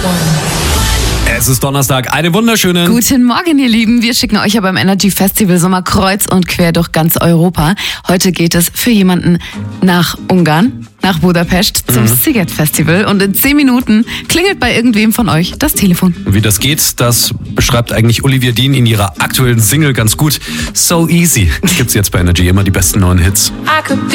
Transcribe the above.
Es ist Donnerstag, eine wunderschöne... Guten Morgen, ihr Lieben. Wir schicken euch ja beim Energy Festival Sommer kreuz und quer durch ganz Europa. Heute geht es für jemanden nach Ungarn, nach Budapest zum Sziget Festival. Und in 10 Minuten klingelt bei irgendwem von euch das Telefon. Wie das geht, das beschreibt eigentlich Olivia Dean in ihrer aktuellen Single ganz gut. So Easy. Gibt's jetzt bei Energy immer die besten neuen Hits. I could be